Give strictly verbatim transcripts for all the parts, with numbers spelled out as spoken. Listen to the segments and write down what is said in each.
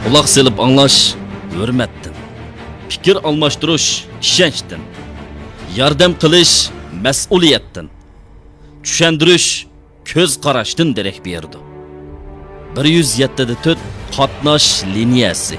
Quloq selib anglash hurmatdan, fikr almashtirish ishonchdan, yordam qilish mas'uliyatdan, tushuntirish ko'z qarashdan darak berdi. bir yuz yetti da to'rt qatnash liniyasi.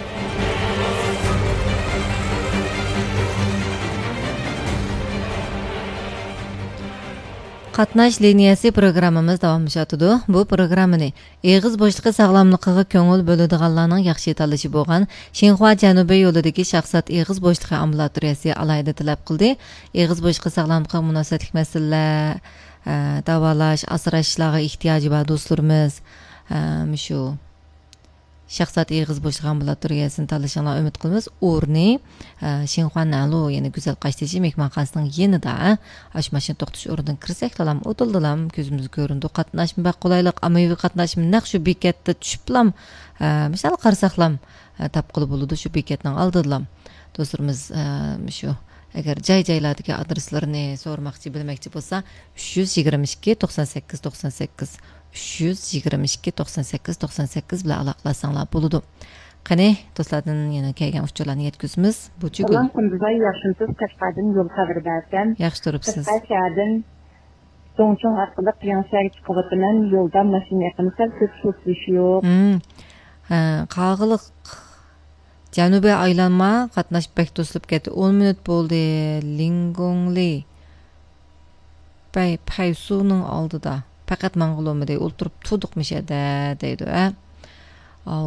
Qatnash liniyasi programmamiz davom etadi. Bu programmani eg'iz bo'shliqi sog'lomligiga ko'ngil bo'ladiganlarning yaxshi tanlashi bo'lgan Xinhua Janubiy yo'lidagi shaxsat eg'iz bo'shliqi ambulatoriyasi alayda talab qildi. Eg'iz bo'shliqi sog'lomligiga munosabatli masalalar, davolash, asrashlarga ehtiyoji bor do'stlarimiz shu shaxsat eg'iz bo'shliqi ambulatoriyasini tanlashinglarni umid qilamiz. O'rni Xinhua Nalu, ya'ni Go'zal Qashtichi mehmonxonasining yanida ash mashina to'xtash o'rnidan kirsak, talam o'tildilam, ko'zimiz ko'rindi. Qatnashim baq qulaylik, ammaviy qatnashim naq shu bekatda tushiblam, misol qarsaqlam tapqili bo'ladi shu bekatning oldidilam. Do'stlarimiz shu agar joy-joylardagi adreslarni so'rmoqchi, bilmoqchi bo'lsa, uch yuz yigirma ikki to'qson sakkiz to'qson sakkiz uch yuz yigirma ikki to'qson sakkiz to'qson sakkiz bilan aloqalasanglar bo'ladi. Qani, do'stlardan yana kelgan uchurlarni yetkazamiz. Bu chigul. Ulan kunduzay yaxshimsiz Qashqardan yo'l xabar bersam. Yaxshi turibsiz. Qashqardan So'ngchong orqali Qiyoncharga chiqyapman. Yo'lda mashina yaqinsa ko'p so'zlish yo'q. Hmm. Qag'iliq Janubiy aylanma qatnash bek to'silib ketdi. o'n minut bo'ldi. Lingongli Pay Paysuning oldida. Faqat mang'ulomida o'ltirib turdiqmishada deydi, a.